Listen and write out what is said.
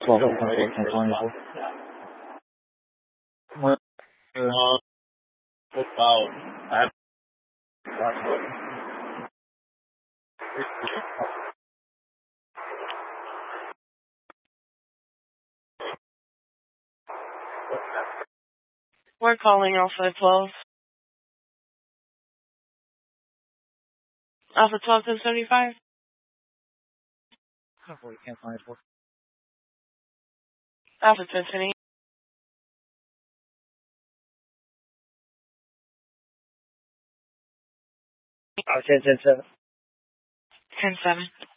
12, 1024. Well, I have We're calling Alpha 12. Alpha 12 to 75. 1024. Alpha 1020. 10, 10, 7. 10-7.